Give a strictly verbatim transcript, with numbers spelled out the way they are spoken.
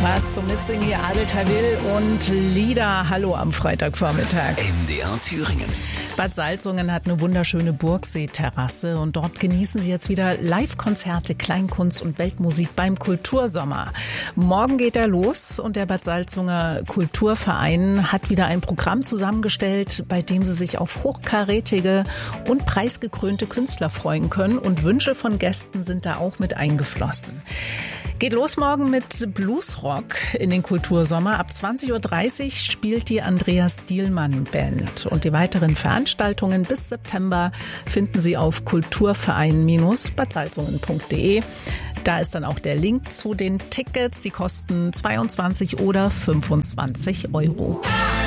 Was zum Mitsingen hier, Adel Tawil und Lieder. Hallo am Freitagvormittag. M D R Thüringen. Bad Salzungen hat eine wunderschöne Burgseeterrasse und dort genießen sie jetzt wieder Live-Konzerte, Kleinkunst und Weltmusik beim Kultursommer. Morgen geht er los und der Bad Salzunger Kulturverein hat wieder ein Programm zusammengestellt, bei dem sie sich auf hochkarätige und preisgekrönte Künstler freuen können, und Wünsche von Gästen sind da auch mit eingeflossen. Geht los morgen mit Bluesrock in den Kultursommer. Ab zwanzig Uhr dreißig spielt die Andreas Dielmann Band. Und die weiteren Veranstaltungen bis September finden Sie auf kulturverein Bindestrich bad salzungen punkt de. Da ist dann auch der Link zu den Tickets. Die kosten zweiundzwanzig oder fünfundzwanzig Euro.